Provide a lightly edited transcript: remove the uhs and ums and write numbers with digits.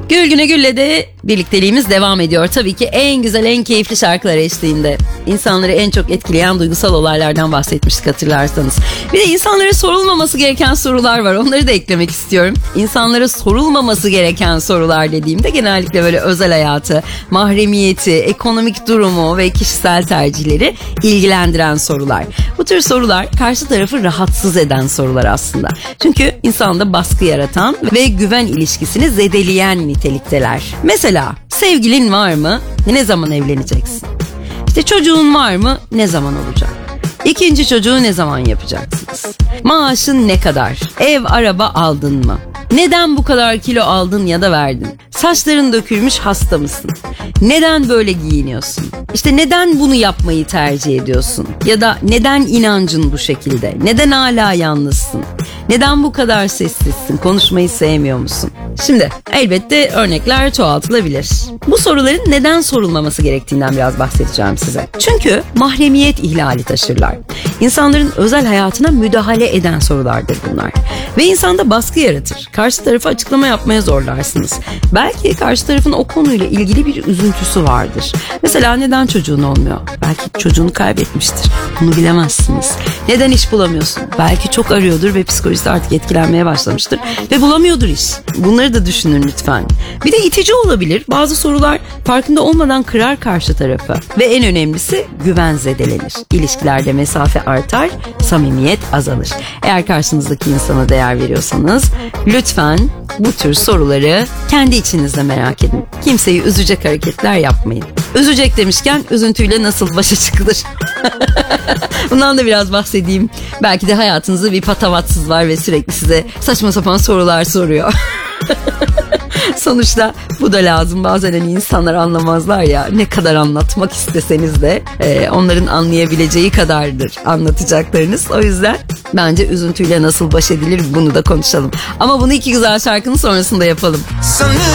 Gül Güne Gül'le de birlikteliğimiz devam ediyor. Tabii ki en güzel, en keyifli şarkılar eşliğinde. İnsanları en çok etkileyen duygusal olaylardan bahsetmiştik hatırlarsanız. Bir de insanlara sorulmaması gereken sorular var. Onları da eklemek istiyorum. İnsanlara sorulmaması gereken sorular dediğimde genellikle böyle özel hayatı, mahremiyeti, ekonomik durumu ve kişisel tercihleri ilgilendiren sorular. Bu tür sorular karşı tarafı rahatsız eden sorular aslında. Çünkü insanda baskı yaratan ve güven ilişkisini zedeleyen nitelikteler. Mesela sevgilin var mı? Ne zaman evleneceksin? İşte çocuğun var mı? Ne zaman olacak? İkinci çocuğu ne zaman yapacaksınız? Maaşın ne kadar? Ev, araba aldın mı? Neden bu kadar kilo aldın ya da verdin? Saçların dökülmüş, hasta mısın? Neden böyle giyiniyorsun? İşte neden bunu yapmayı tercih ediyorsun? Ya da neden inancın bu şekilde? Neden hala yalnızsın? Neden bu kadar sessizsin? Konuşmayı sevmiyor musun? Şimdi elbette örnekler çoğaltılabilir. Bu soruların neden sorulmaması gerektiğinden biraz bahsedeceğim size. Çünkü mahremiyet ihlali taşırlar. İnsanların özel hayatına müdahale eden sorulardır bunlar. Ve insanda baskı yaratır. Karşı tarafa açıklama yapmaya zorlarsınız. Belki karşı tarafın o konuyla ilgili bir üzüntüsü vardır. Mesela neden çocuğun olmuyor? Belki çocuğunu kaybetmiştir. Bunu bilemezsiniz. Neden iş bulamıyorsun? Belki çok arıyordur ve psikolojisi artık etkilenmeye başlamıştır ve bulamıyordur iş. Bunları da düşünün lütfen. Bir de itici olabilir. Bazı sorular farkında olmadan kırar karşı tarafı. Ve en önemlisi güven zedelenir. İlişkilerde mesafe artar, samimiyet azalır. Eğer karşınızdaki insana değer veriyorsanız lütfen bu tür soruları kendi içinizde merak edin. Kimseyi üzecek hareketler yapmayın. Üzecek demişken üzüntüyle nasıl başa çıkılır? Bundan da biraz bahsedeyim. Belki de hayatınızda bir patavatsız var ve sürekli size saçma sapan sorular soruyor. Sonuçta bu da lazım. Bazen hani insanlar anlamazlar ya, ne kadar anlatmak isteseniz de onların anlayabileceği kadardır anlatacaklarınız. O yüzden bence üzüntüyle nasıl baş edilir bunu da konuşalım. Ama bunu iki güzel şarkının sonrasında yapalım. Sanırım